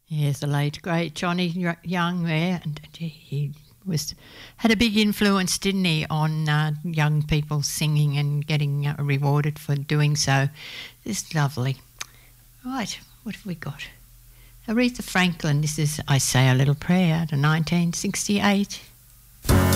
Yes, the late great Johnny Young there, and he had a big influence, didn't he, on young people singing and getting rewarded for doing so. It's lovely. Right, what have we got? Aretha Franklin. This is "I Say a Little Prayer" out of 1968.